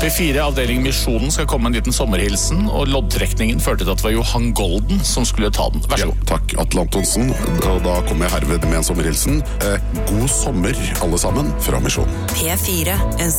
P4, avdeling Misjonen, skal komme med en liten sommerhilsen, og loddtrekningen førte til at det var Johan Golden som skulle ta den. Vær så god. Takk, Atle Antonsen. Og da kommer jeg herved med en sommerhilsen. God sommer, alle sammen, fra Misjonen. P4, en